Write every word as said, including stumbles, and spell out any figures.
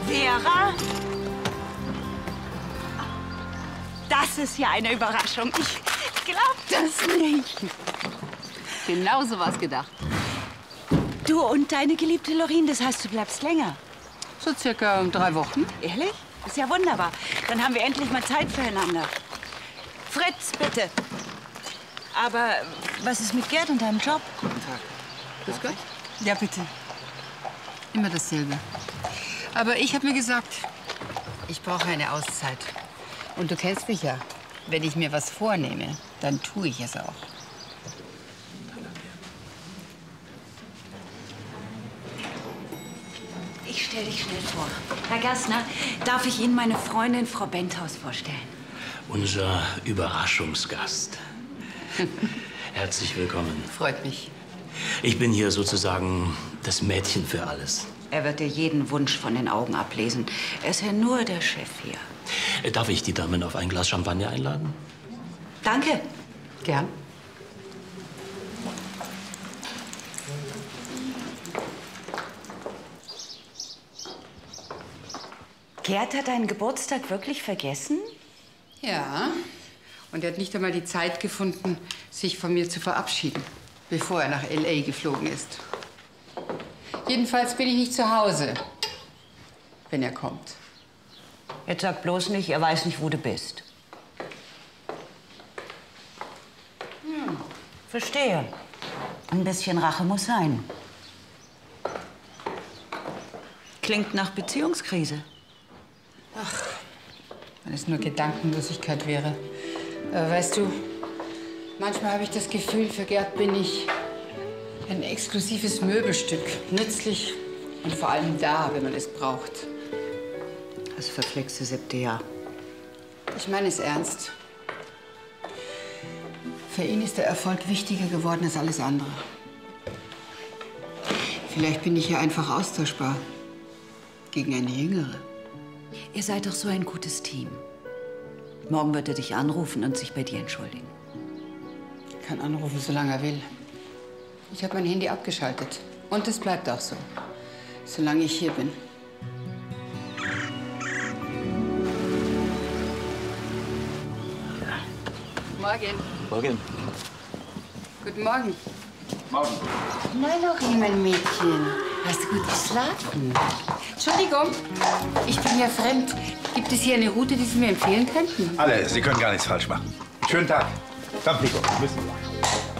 Vera? Das ist ja eine Überraschung. Ich glaub das nicht. Genau so was gedacht. Du und deine geliebte Lorin, das heißt, du bleibst länger? So circa drei Wochen. Ehrlich? Ist ja wunderbar. Dann haben wir endlich mal Zeit füreinander. Fritz, bitte. Aber was ist mit Gerd und deinem Job? Guten Tag. Grüß Gott. Ja, bitte. Immer dasselbe. Aber ich habe mir gesagt, ich brauche eine Auszeit. Und du kennst mich ja. Wenn ich mir was vornehme, dann tue ich es auch. Ich stelle dich schnell vor. Herr Gassner, darf ich Ihnen meine Freundin Frau Benthaus vorstellen? Unser Überraschungsgast. Herzlich willkommen. Freut mich. Ich bin hier sozusagen das Mädchen für alles. Er wird dir jeden Wunsch von den Augen ablesen. Er ist ja nur der Chef hier. Darf ich die Damen auf ein Glas Champagner einladen? Danke. Gern. Gerd hat deinen Geburtstag wirklich vergessen? Ja. Und er hat nicht einmal die Zeit gefunden, sich von mir zu verabschieden, bevor er nach L A geflogen ist. Jedenfalls bin ich nicht zu Hause, wenn er kommt. Jetzt sag bloß nicht, er weiß nicht, wo du bist. Hm, verstehe. Ein bisschen Rache muss sein. Klingt nach Beziehungskrise. Ach, wenn es nur Gedankenlosigkeit wäre. Aber weißt du, manchmal habe ich das Gefühl, für Gerd bin ich ein exklusives Möbelstück. Nützlich und vor allem da, wenn man es braucht. Das verflixte siebte Jahr. Ich meine es ernst. Für ihn ist der Erfolg wichtiger geworden als alles andere. Vielleicht bin ich ja einfach austauschbar gegen eine Jüngere. Ihr seid doch so ein gutes Team. Morgen wird er dich anrufen und sich bei dir entschuldigen. Er kann anrufen, solange er will. Ich habe mein Handy abgeschaltet. Und es bleibt auch so, solange ich hier bin. Morgen. Morgen. Guten Morgen. Morgen. Na, Lorin, mein Mädchen. Hast du gut geschlafen? Entschuldigung, ich bin ja fremd. Gibt es hier eine Route, die Sie mir empfehlen könnten? Alle, Sie können gar nichts falsch machen. Schönen Tag. Dann, Pico. Bis.